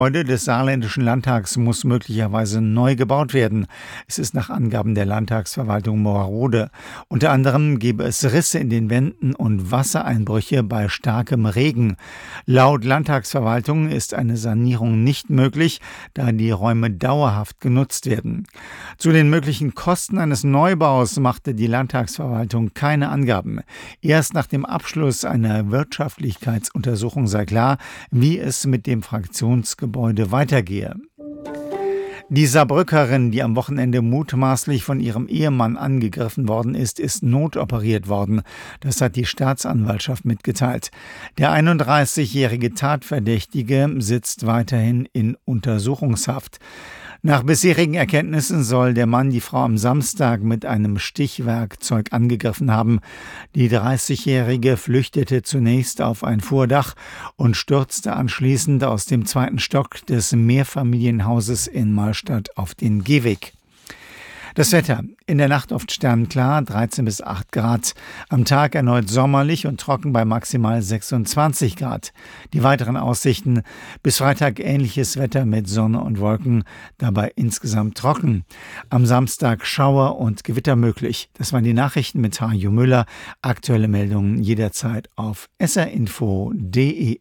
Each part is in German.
Gebäude des saarländischen Landtags muss möglicherweise neu gebaut werden. Es ist nach Angaben der Landtagsverwaltung marode. Unter anderem gebe es Risse in den Wänden und Wassereinbrüche bei starkem Regen. Laut Landtagsverwaltung ist eine Sanierung nicht möglich, da die Räume dauerhaft genutzt werden. Zu den möglichen Kosten eines Neubaus machte die Landtagsverwaltung keine Angaben. Erst nach dem Abschluss einer Wirtschaftlichkeitsuntersuchung sei klar, wie es mit dem Fraktionsgebäude weitergehe. Die Saarbrückerin, die am Wochenende mutmaßlich von ihrem Ehemann angegriffen worden ist notoperiert worden. Das hat die Staatsanwaltschaft mitgeteilt. Der 31-jährige Tatverdächtige sitzt weiterhin in Untersuchungshaft. Nach bisherigen Erkenntnissen soll der Mann die Frau am Samstag mit einem Stichwerkzeug angegriffen haben. Die 30-Jährige flüchtete zunächst auf ein Vordach und stürzte anschließend aus dem 2. Stock des Mehrfamilienhauses in Malstadt auf den Gehweg. Das Wetter: in der Nacht oft sternklar, 13 bis 8 Grad. Am Tag erneut sommerlich und trocken bei maximal 26 Grad. Die weiteren Aussichten: bis Freitag ähnliches Wetter mit Sonne und Wolken, dabei insgesamt trocken. Am Samstag Schauer und Gewitter möglich. Das waren die Nachrichten mit Hajo Müller. Aktuelle Meldungen jederzeit auf srinfo.de.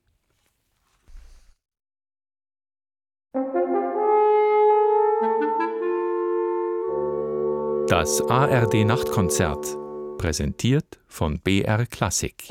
Das ARD-Nachtkonzert, präsentiert von BR Klassik.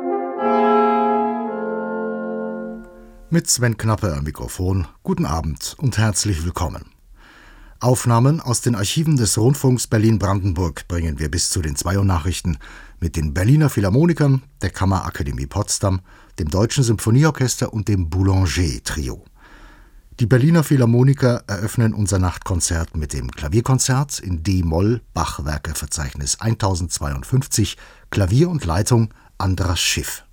Mit Sven Knappe am Mikrofon, guten Abend und herzlich willkommen. Aufnahmen aus den Archiven des Rundfunks Berlin-Brandenburg bringen wir bis zu den 2 Uhr Nachrichten mit den Berliner Philharmonikern, der Kammerakademie Potsdam, dem Deutschen Symphonieorchester und dem Boulanger-Trio. Die Berliner Philharmoniker eröffnen unser Nachtkonzert mit dem Klavierkonzert in D-Moll, Bach-Werkeverzeichnis 1052, Klavier und Leitung Andras Schiff.